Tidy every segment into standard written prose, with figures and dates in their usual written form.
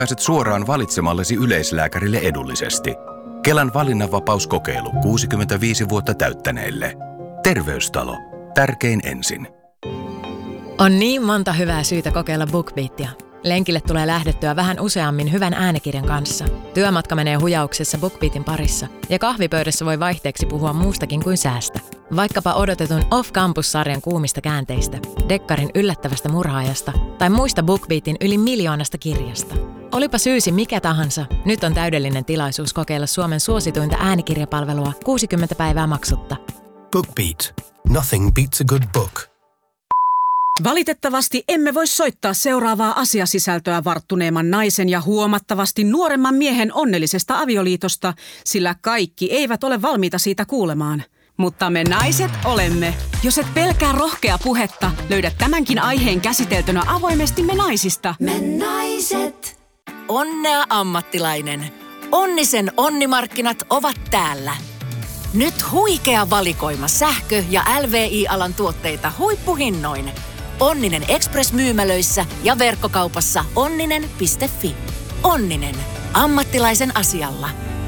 Pääset suoraan valitsemallesi yleislääkärille edullisesti. Kelan valinnanvapauskokeilu 65 vuotta täyttäneille. Terveystalo. Tärkein ensin. On niin monta hyvää syytä kokeilla BookBeatia. Lenkille tulee lähdettyä vähän useammin hyvän äänikirjan kanssa. Työmatka menee hujauksessa BookBeatin parissa. Ja kahvipöydässä voi vaihteeksi puhua muustakin kuin säästä. Vaikkapa odotetun Off-Campus-sarjan kuumista käänteistä, Dekkarin yllättävästä murhaajasta tai muista BookBeatin yli 1 miljoonasta kirjasta. Olipa syysi mikä tahansa, nyt on täydellinen tilaisuus kokeilla Suomen suosituinta äänikirjapalvelua 60 päivää maksutta. BookBeat. Nothing beats a good book. Valitettavasti emme voi soittaa seuraavaa asiasisältöä varttuneemman naisen ja huomattavasti nuoremman miehen onnellisesta avioliitosta, sillä kaikki eivät ole valmiita siitä kuulemaan. Mutta me naiset olemme. Jos et pelkää rohkea puhetta, löydät tämänkin aiheen käsiteltynä avoimesti Me naisista. Me naiset. Onnea ammattilainen. Onnisen onnimarkkinat ovat täällä. Nyt huikea valikoima sähkö- ja LVI-alan tuotteita huippuhinnoin. Onninen Express-myymälöissä ja verkkokaupassa onninen.fi. Onninen. Ammattilaisen asialla.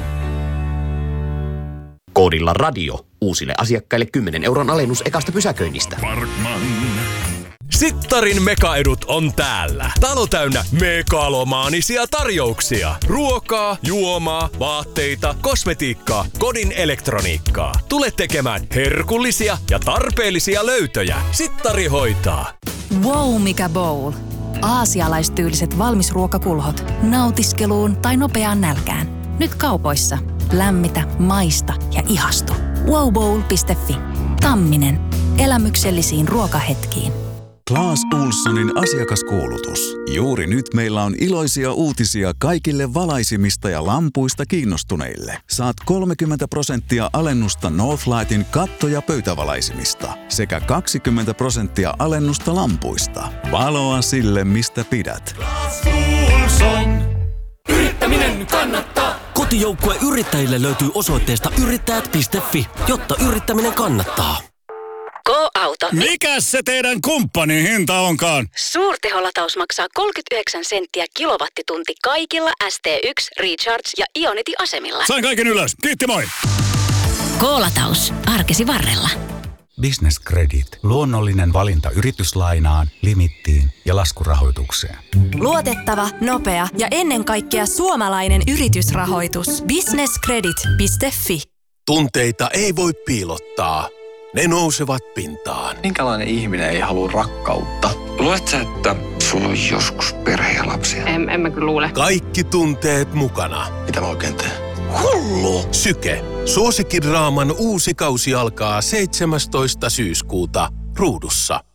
Koodilla radio. Uusille asiakkaille 10 € alennus ekasta pysäköinnistä. Parkman. Sittarin mekaedut on täällä. Talo täynnä megalomaanisia tarjouksia. Ruokaa, juomaa, vaatteita, kosmetiikkaa, kodin elektroniikkaa. Tule tekemään herkullisia ja tarpeellisia löytöjä. Sittari hoitaa. Wow, mikä bowl. Aasialaistyyliset valmisruokakulhot. Nautiskeluun tai nopeaan nälkään. Nyt kaupoissa. Lämmitä, maista ja ihastu. wowbowl.fi. Tamminen. Elämyksellisiin ruokahetkiin. Clas Ohlsonin asiakaskuulutus. Juuri nyt meillä on iloisia uutisia kaikille valaisimista ja lampuista kiinnostuneille. Saat 30% alennusta Northlightin katto- ja pöytävalaisimista sekä 20% alennusta lampuista. Valoa sille, mistä pidät. Clas Ohlson. Yrittäminen kannattaa! Kotijoukkue yrittäjille löytyy osoitteesta yrittäjät.fi, jotta yrittäminen kannattaa. Go-auto. Mikäs se teidän kumppanin hinta onkaan? Suurteholataus maksaa 39 senttiä kilowattitunti kaikilla ST1, Recharge ja Ionity-asemilla. Sain kaiken ylös. Kiitti, moi! Go-lataus. Arkesi varrella. Business Credit. Luonnollinen valinta yrityslainaan, limittiin ja laskurahoitukseen. Luotettava, nopea ja ennen kaikkea suomalainen yritysrahoitus. Businesscredit.fi. Tunteita ei voi piilottaa. Ne nousevat pintaan. Minkälainen ihminen ei halua rakkautta? Luuletko sä, että sulla on joskus perhe ja lapsia? En mä kyllä luule. Kaikki tunteet mukana. Mitä mä oikein teen? Hullu! Syke. Suosikkidraaman uusi kausi alkaa 17. syyskuuta Ruudussa.